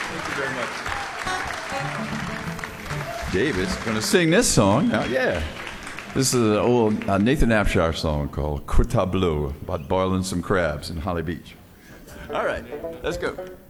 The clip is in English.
Thank you very much. David's going to sing this song. Now, yeah. This is an old Nathan Abshire song called Coup Tableau about boiling some crabs in Holly Beach. All right, let's go.